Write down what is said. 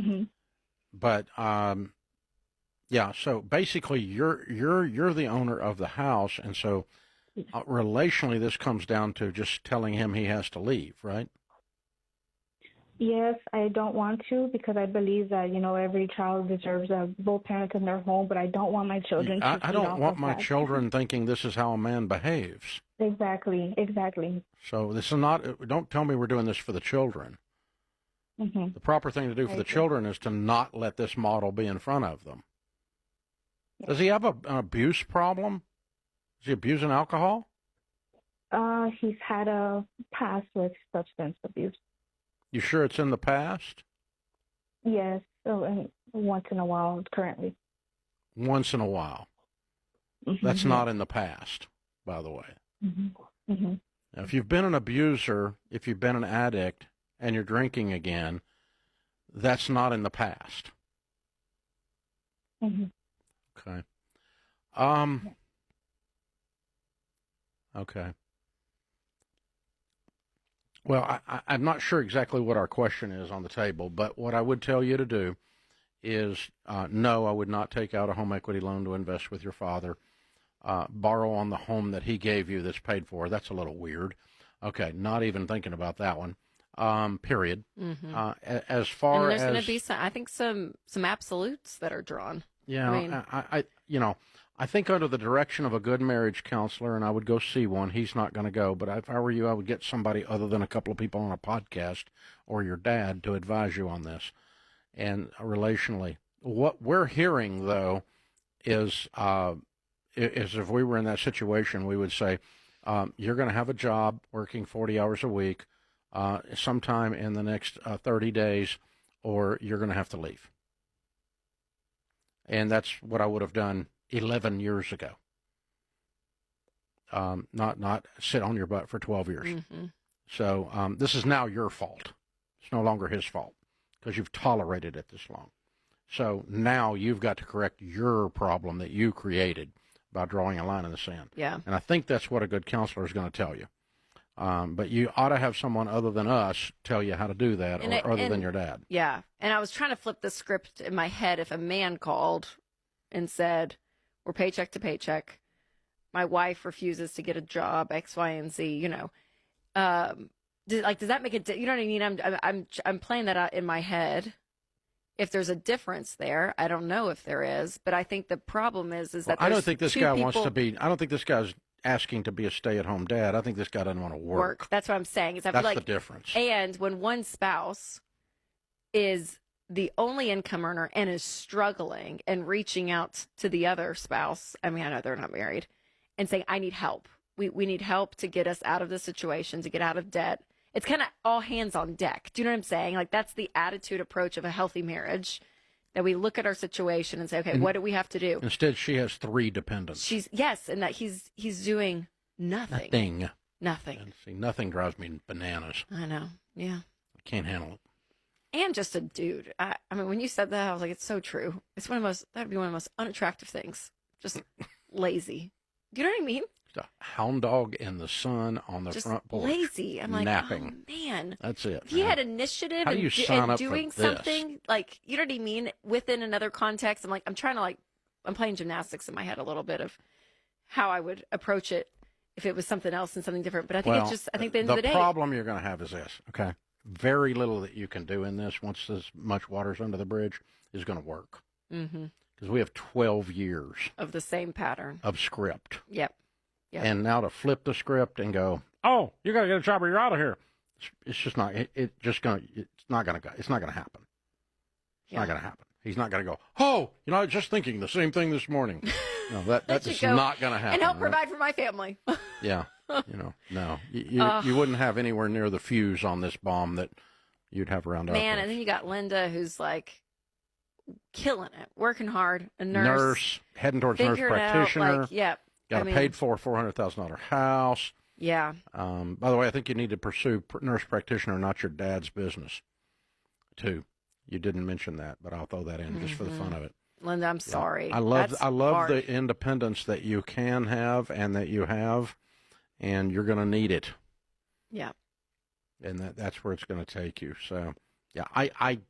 But yeah. So basically, you're the owner of the house, and so relationally, this comes down to just telling him he has to leave, right? Yes, I don't want to because I believe that, every child deserves both parents in their home, but I don't want my children to I feed don't off want of my that. children thinking this is how a man behaves. Exactly. So this is not, don't tell me we're doing this for the children. Mm-hmm. The proper thing to do for the children is to not let this model be in front of them. Yeah. Does he have an abuse problem? Is he abusing alcohol? He's had a past with substance abuse. You sure it's in the past? Yes, so once in a while currently. Once in a while. Mm-hmm. That's not in the past, by the way. Mm-hmm. Mm-hmm. Now, if you've been an abuser, if you've been an addict, and you're drinking again, that's not in the past. Mm-hmm. Okay. Okay. Well, I'm not sure exactly what our question is on the table, but what I would tell you to do is, no, I would not take out a home equity loan to invest with your father. Borrow on the home that he gave you that's paid for. That's a little weird. Okay, not even thinking about that one. Period. Mm-hmm. As far as there's going to be some absolutes that are drawn. Yeah, I think under the direction of a good marriage counselor, and I would go see one. He's not going to go, but if I were you, I would get somebody other than a couple of people on a podcast or your dad to advise you on this. And relationally, what we're hearing though is if we were in that situation, we would say you're going to have a job working 40 hours a week sometime in the next 30 days, or you're going to have to leave. And that's what I would have done 11 years ago. Not sit on your butt for 12 years. Mm-hmm. So this is now your fault. It's no longer his fault because you've tolerated it this long. So now you've got to correct your problem that you created by drawing a line in the sand. Yeah. And I think that's what a good counselor is going to tell you. But you ought to have someone other than us tell you how to do that, other than your dad. Yeah. And I was trying to flip the script in my head. If a man called and said, we're paycheck to paycheck, my wife refuses to get a job, X, Y, and Z, does that make it, you know what I mean? I'm playing that out in my head. If there's a difference there, I don't know if there is, but I think the problem is that I don't think this guy wants to be, I don't think this guy's asking to be a stay-at-home dad. I think this guy doesn't want to work. That's what I'm saying. That's the difference. And when one spouse is the only income earner and is struggling and reaching out to the other spouse, I mean, I know they're not married, and saying, I need help. We need help to get us out of this situation, to get out of debt. It's kind of all hands on deck. Do you know what I'm saying? Like, that's the attitude approach of a healthy marriage, that we look at our situation and say, okay, what do we have to do? Instead, she has 3 dependents. And that he's doing nothing. Nothing. And see, nothing drives me bananas. I know. Yeah. I can't handle it. And just a dude. I mean, when you said that, I was like, it's so true. That would be one of the most unattractive things. Just lazy. Do you know what I mean? A hound dog in the sun on the front porch. Lazy. I'm like, napping. Oh, man. That's it. If he had initiative and doing something, like, you know what I mean, within another context, I'm playing gymnastics in my head a little bit of how I would approach it if it was something else and something different. But I think I think the end of the day. The problem you're going to have is this, okay? Very little that you can do in this once this much water's under the bridge is going to work. Mm-hmm. Because we have 12 years. Of the same pattern. Of script. Yep. And now to flip the script and go, oh, you got to get a job or you're out of here. It's just not. It's not going to happen. It's not going to happen. He's not going to go, oh, I was just thinking the same thing this morning. No, that is not going to happen. And help provide for my family. Yeah. No. You wouldn't have anywhere near the fuse on this bomb that you'd have around our place. And then you got Linda, who's like killing it, working hard, a nurse heading towards nurse practitioner. Got a paid for $400,000 house. Yeah. By the way, I think you need to pursue nurse practitioner, not your dad's business, too. You didn't mention that, but I'll throw that in just for the fun of it. Linda, I'm sorry. I love the independence that you can have and that you have, and you're going to need it. Yeah. And that's where it's going to take you. So, yeah, I